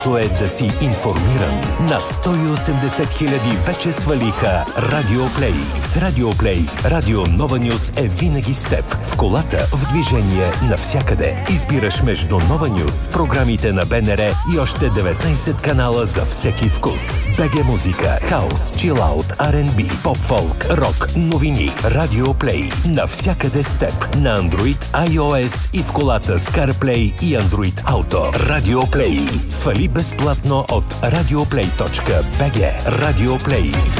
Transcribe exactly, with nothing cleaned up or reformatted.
То е да си информиран. Над сто и осемдесет хиляди вече свалиха Радио Плей. С Радио Плей, Радио Нова Нюз е винаги с теб. В колата, в движение, навсякъде. Избираш между Нова Нюз, програмите на БНР и още деветнайсет канала за всеки вкус. БГ музика, хаус, чилаут, Ар енд Би, поп-фолк, рок, новини. Радио Плей. Навсякъде с теб. На Android, iOS и в колата с CarPlay и Android Auto. Радио Плей. Свали безплатно от радиоплей точка би джи. Радио Плей.